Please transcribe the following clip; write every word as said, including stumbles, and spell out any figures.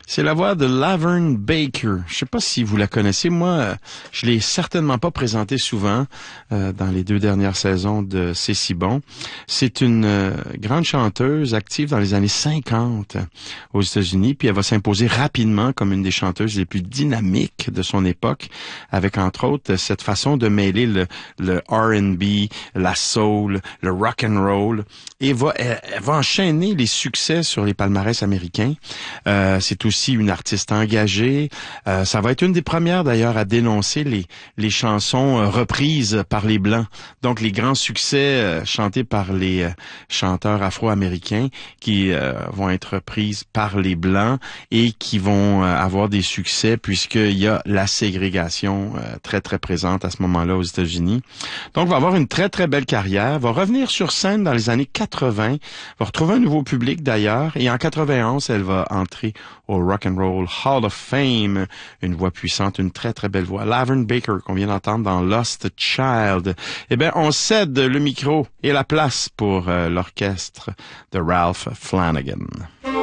C'est la voix de Laverne Baker. Je sais pas si vous la connaissez. Moi, je l'ai certainement pas présentée souvent euh, dans les deux dernières saisons de C'est si bon. C'est une euh, grande chanteuse active dans les années cinquante aux États-Unis, puis elle va s'imposer rapidement comme une des chanteuses les plus dynamiques de son époque, avec entre autres cette façon de mêler le, le R and B, la soul, le rock and roll, et va, elle, elle va enchaîner les succès sur les palmarès américains. Euh, c'est aussi une artiste engagée. Euh, ça va être une des premières d'ailleurs à dénoncer les les chansons euh, reprises par les Blancs. Donc les grands succès euh, chantés par les euh, chanteurs afro-américains qui euh, vont être reprises par les Blancs et qui vont euh, avoir des succès puisqu'il y a la ségrégation euh, très très présente à ce moment-là aux États-Unis. Donc va avoir une très très belle carrière, va revenir sur scène dans les années quatre-vingts, va retrouver un nouveau public d'ailleurs, et en quatre-vingt-onze, elle va entrer au Rock and Roll Hall of Fame. Une voix puissante, une très très belle voix. Laverne Baker, qu'on vient d'entendre dans Lost Child. Eh bien, on cède le micro et la place pour euh, l'orchestre de Ralph Flanagan.